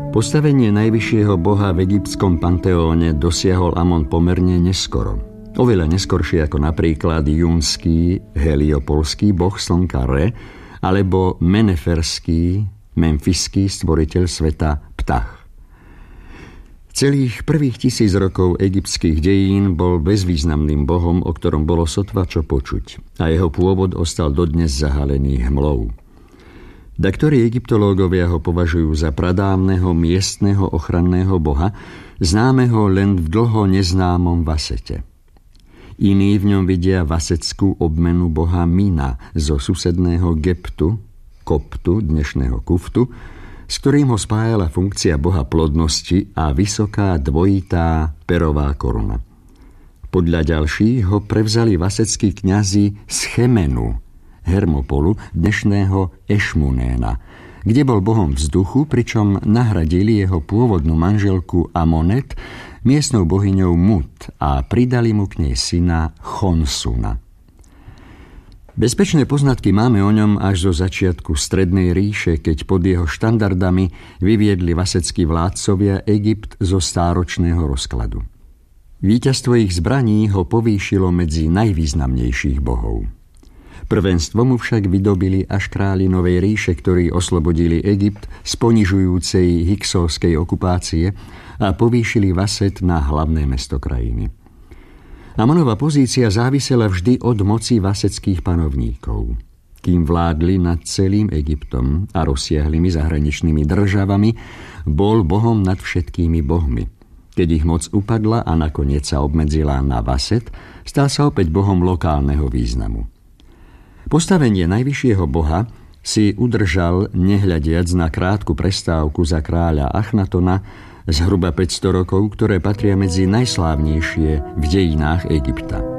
Postavenie najvyššieho boha v egyptskom panteóne dosiahol Amon pomerne neskoro. Oveľa neskoršie ako napríklad júnský, heliopolský boh slnka Re alebo meneferský, memfiský stvoriteľ sveta Ptah. Celých prvých 1000 rokov egyptských dejín bol bezvýznamným bohom, o ktorom bolo sotva čo počuť, a jeho pôvod ostal dodnes zahalený hmlou. Daktori egyptológovia ho považujú za pradávneho miestneho ochranného boha, známeho len v dlho neznámom Vasete. Iní v ňom vidia vaseckú obmenu boha Mina zo susedného Geptu, Koptu, dnešného Kuftu, s ktorým ho spájala funkcia boha plodnosti a vysoká dvojitá perová koruna. Podľa ďalších ho prevzali vaseckí kňazi z Chemenu, Hermopolu, dnešného Ešmunéna, kde bol bohom vzduchu, pričom nahradili jeho pôvodnú manželku Amonet miestnou bohyňou Mut a pridali mu k nej syna Chonsuna. Bezpečné poznatky máme o ňom až zo začiatku Strednej ríše, keď pod jeho štandardami vyviedli vaseckí vládcovia Egypt zo stáročného rozkladu. Víťazstvo ich zbraní ho povýšilo medzi najvýznamnejších bohov. Prvenstvo mu však vydobili až králi Novej ríše, ktorí oslobodili Egypt z ponižujúcej hyksovskej okupácie a povýšili Vaset na hlavné mesto krajiny. Amonova pozícia závisela vždy od moci vaseckých panovníkov. Kým vládli nad celým Egyptom a rozsiahlymi zahraničnými državami, bol bohom nad všetkými bohmi. Keď ich moc upadla a nakoniec sa obmedzila na Vaset, stal sa opäť bohom lokálneho významu. Postavenie najvyššieho boha si udržal, nehľadiac na krátku prestávku za kráľa Achnatona, zhruba 500 rokov, ktoré patria medzi najslávnejšie v dejinách Egypta.